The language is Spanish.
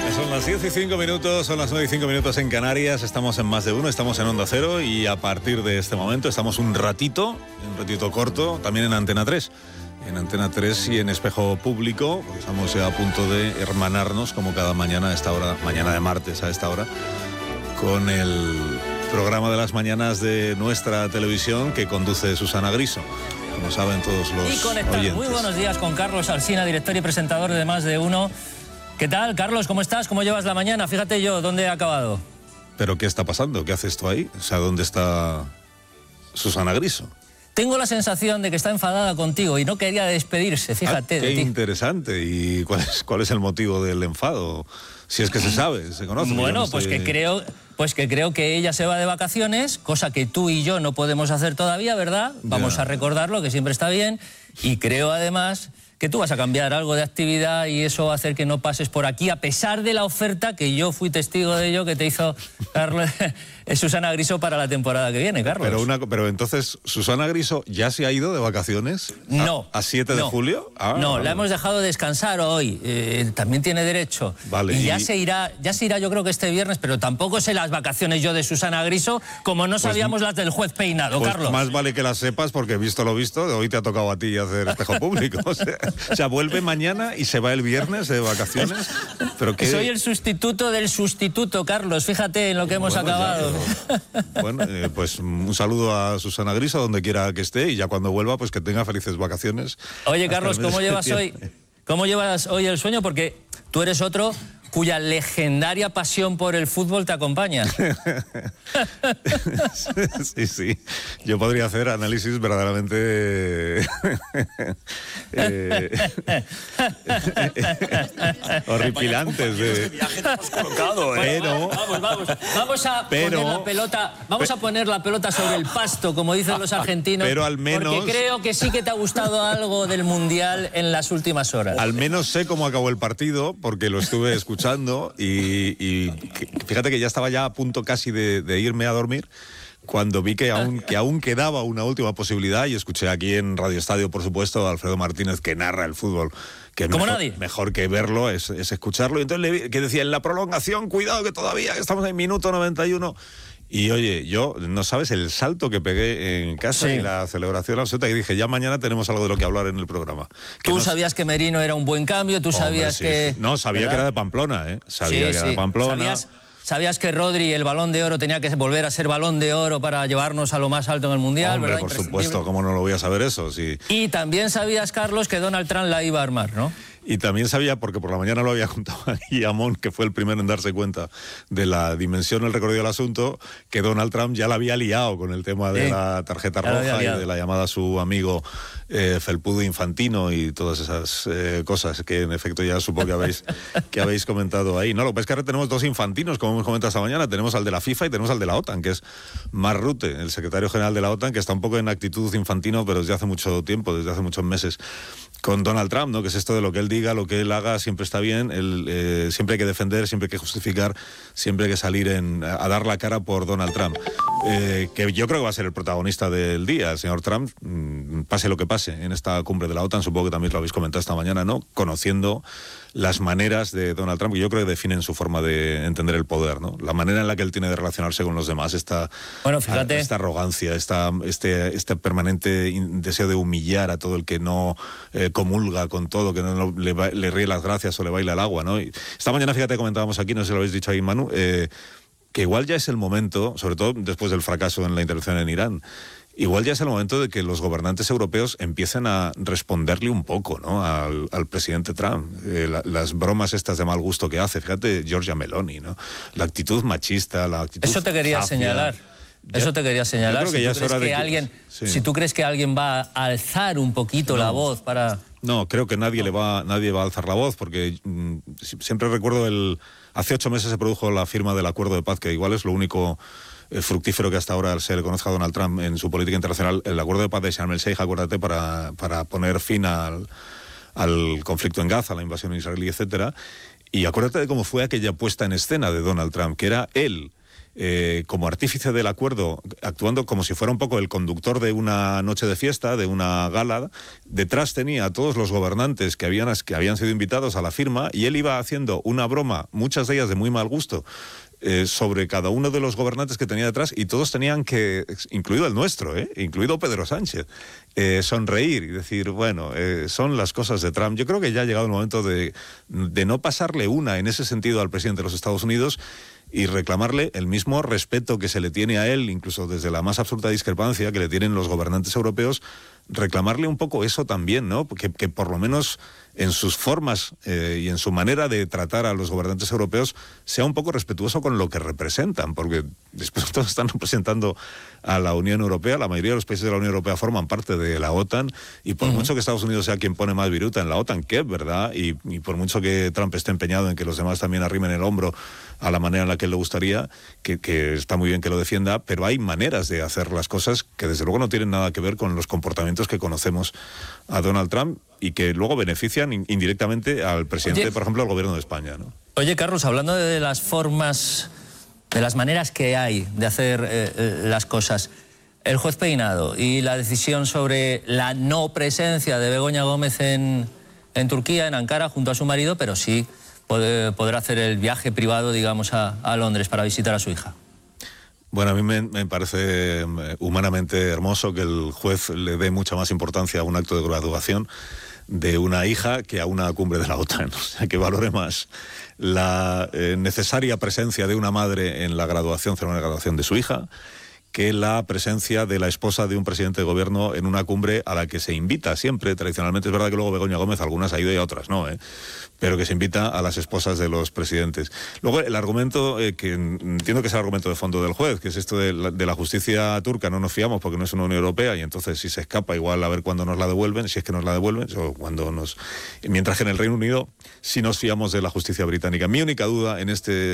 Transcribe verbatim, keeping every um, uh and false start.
Son las diez y cinco minutos, son las nueve y cinco minutos en Canarias, estamos en Más de Uno, estamos en Onda Cero y a partir de este momento estamos un ratito, un ratito corto, también en Antena tres. En Antena tres y en Espejo Público, porque estamos ya a punto de hermanarnos, como cada mañana a esta hora, mañana de martes a esta hora, con el programa de las mañanas de nuestra televisión que conduce Susana Griso, como saben todos los y conectar. oyentes. Muy buenos días con Carlos Alsina, director y presentador de Más de Uno. ¿Qué tal, Carlos? ¿Cómo estás? ¿Cómo llevas la mañana? Fíjate yo, ¿dónde he acabado? ¿Pero qué está pasando? ¿Qué haces tú ahí? O sea, ¿dónde está Susana Griso? Tengo la sensación de que está enfadada contigo y no quería despedirse, fíjate. Ah, qué de ti. interesante. ¿Y cuál es, cuál es el motivo del enfado? Si es que se sabe, se conoce. Bueno, no pues, sé. que creo, pues que creo que ella se va de vacaciones, cosa que tú y yo no podemos hacer todavía, ¿verdad? Vamos Ya. a recordarlo, que siempre está bien. Y creo además que tú vas a cambiar algo de actividad y eso va a hacer que no pases por aquí, a pesar de la oferta que yo fui testigo de ello que te hizo Carlos, Susana Griso para la temporada que viene, Carlos. Pero, una, pero entonces, ¿Susana Griso ya se ha ido de vacaciones? No. ¿A, a siete de no, julio? Ah, no, vale. la hemos dejado descansar hoy. Eh, también tiene derecho. Vale, y ya y- se irá, ya se irá yo creo que este viernes, pero tampoco sé las vacaciones yo de Susana Griso, como no sabíamos las del juez Peinado, Pues Carlos. más vale que las sepas porque visto lo visto, hoy te ha tocado a ti hacer Espejo Público. O sea, o sea, vuelve mañana y se va el viernes de vacaciones. Pero que Soy el sustituto del sustituto, Carlos. Fíjate en lo que hemos Bueno, ya, acabado. pero- bueno, eh, pues un saludo a Susana Griso donde quiera que esté y ya cuando vuelva pues que tenga felices vacaciones. Oye, hasta Carlos, el mes ¿cómo de llevas hoy? septiembre. ¿Cómo llevas hoy el sueño? Porque tú eres otro cuya legendaria pasión por el fútbol te acompaña. Sí, sí. Yo podría hacer análisis verdaderamente eh, horripilantes de. Viaje te hemos colocado, ¿eh? Pero Vamos, vamos, vamos a Pero- poner la pelota, vamos a poner la pelota sobre el pasto, como dicen los argentinos. Pero al menos- porque creo que sí que te ha gustado algo del mundial en las últimas horas. al menos sé cómo acabó el partido porque lo estuve escuchando y, y fíjate que ya estaba ya a punto casi de, de irme a dormir cuando vi que aún, que aún quedaba una última posibilidad y escuché aquí en Radio Estadio, por supuesto, a Alfredo Martínez que narra el fútbol. Que Como mejor, nadie. Mejor que verlo es, es escucharlo. Y entonces le vi que decía en la prolongación, cuidado que todavía estamos en minuto noventa y uno. Y oye, yo, no sabes el salto que pegué en casa Sí. y la celebración absoluta y dije, ya mañana tenemos algo de lo que hablar en el programa. Que Tú no- sabías que Merino era un buen cambio, tú Hombre, sabías sí, que... sí. No, sabía ¿verdad? que era de Pamplona, ¿eh? Sabía Sí, que era sí. de Pamplona. ¿Sabías, sabías que Rodri, el Balón de Oro, tenía que volver a ser Balón de Oro para llevarnos a lo más alto en el Mundial, Hombre, ¿verdad? por Imprescindible. supuesto, ¿cómo no lo voy a saber eso? Sí. Y también sabías, Carlos, que Donald Trump la iba a armar, ¿no? Y también sabía, porque por la mañana lo había contado a Guillamón, que fue el primero en darse cuenta de la dimensión, el recorrido del asunto, que Donald Trump ya la había liado con el tema de Sí, la tarjeta ya la había roja y liado. de la llamada a su amigo eh, Felpudo Infantino y todas esas eh, cosas que en efecto ya supongo que habéis, que habéis comentado ahí. No, lo que pasa es que ahora tenemos dos infantinos, como hemos comentado esta mañana. Tenemos al de la FIFA y tenemos al de la OTAN, que es Mark Rutte, el secretario general de la OTAN, que está un poco en actitud infantino, pero desde hace mucho tiempo, desde hace muchos meses, con Donald Trump, ¿no? Que es esto de lo que él diga, lo que él haga, siempre está bien, él, eh, siempre hay que defender, siempre hay que justificar, siempre hay que salir en, a, a dar la cara por Donald Trump. Eh, que yo creo que va a ser el protagonista del día, el señor Trump, mmm, pase lo que pase en esta cumbre de la OTAN, supongo que también lo habéis comentado esta mañana, ¿no? Conociendo las maneras de Donald Trump, que yo creo que definen su forma de entender el poder, ¿no? La manera en la que él tiene de relacionarse con los demás, esta, Bueno, fíjate. esta arrogancia, esta, este, este permanente in- deseo de humillar a todo el que no eh, comulga con todo, que no lo- le, ba- le ríe las gracias o le baila el agua, ¿no? Y esta mañana, fíjate, comentábamos aquí, no sé si lo habéis dicho ahí, Manu, eh, que igual ya es el momento, sobre todo después del fracaso en la intervención en Irán, igual ya es el momento de que los gobernantes europeos empiecen a responderle un poco, ¿no? al, al presidente Trump. Eh, la- las bromas estas de mal gusto que hace, fíjate, Giorgia Meloni, ¿no? La actitud machista, la actitud Eso te quería zafia. señalar. Ya- Eso te quería señalar. yo creo que Si ya tú es hora crees de que que- alguien, sí. si tú crees que alguien va a alzar un poquito la voz para... No, creo que nadie le va, nadie va a alzar la voz, porque mm, si- siempre recuerdo el. Hace ocho meses se produjo la firma del acuerdo de paz, que igual es lo único eh, fructífero que hasta ahora se le conozca a Donald Trump en su política internacional, el acuerdo de paz de Sharm el Sheikh, acuérdate, para, para poner fin al, al conflicto en Gaza, la invasión israelí, etcétera. Y acuérdate de cómo fue aquella puesta en escena de Donald Trump, que era él eh, como artífice del acuerdo, actuando como si fuera un poco el conductor de una noche de fiesta, de una gala. Detrás tenía a todos los gobernantes que habían, que habían sido invitados a la firma, y él iba haciendo una broma, muchas de ellas de muy mal gusto, Eh, sobre cada uno de los gobernantes que tenía detrás, y todos tenían que, incluido el nuestro, ¿eh? incluido Pedro Sánchez, eh, sonreír y decir, bueno, eh, son las cosas de Trump. Yo creo que ya ha llegado el momento de, de no pasarle una en ese sentido al presidente de los Estados Unidos y reclamarle el mismo respeto que se le tiene a él, incluso desde la más absoluta discrepancia que le tienen los gobernantes europeos, reclamarle un poco eso también, ¿no? Que, que por lo menos en sus formas eh, y en su manera de tratar a los gobernantes europeos sea un poco respetuoso con lo que representan, porque después todos están representando a la Unión Europea. La mayoría de los países de la Unión Europea forman parte de la OTAN, y por uh-huh. mucho que Estados Unidos sea quien pone más viruta en la OTAN, que es verdad, y, y por mucho que Trump esté empeñado en que los demás también arrimen el hombro a la manera en la que él le gustaría, que, que está muy bien que lo defienda, pero hay maneras de hacer las cosas que desde luego no tienen nada que ver con los comportamientos que conocemos a Donald Trump y que luego benefician indirectamente al presidente, Oye, por ejemplo, al gobierno de España, ¿no? Oye, Carlos, hablando de las formas, de las maneras que hay de hacer eh, las cosas, el juez Peinado y la decisión sobre la no presencia de Begoña Gómez en, en Turquía, en Ankara, junto a su marido, pero sí poder, poder hacer el viaje privado, digamos, a, a Londres para visitar a su hija. Bueno, a mí me, me parece humanamente hermoso que el juez le dé mucha más importancia a un acto de graduación de una hija que a una cumbre de la OTAN. O sea, que valore más la eh, necesaria presencia de una madre en la graduación, ceremonia de graduación de su hija, que la presencia de la esposa de un presidente de gobierno en una cumbre a la que se invita siempre, tradicionalmente. Es verdad que luego Begoña Gómez algunas ha ido y otras no, ¿eh? pero que se invita a las esposas de los presidentes. Luego el argumento, eh, que entiendo que es el argumento de fondo del juez, que es esto de la, de la justicia turca, no nos fiamos porque no es una Unión Europea, y entonces si se escapa igual a ver cuándo nos la devuelven, si es que nos la devuelven, o cuando nos... Mientras que en el Reino Unido sí nos fiamos de la justicia británica. Mi única duda en este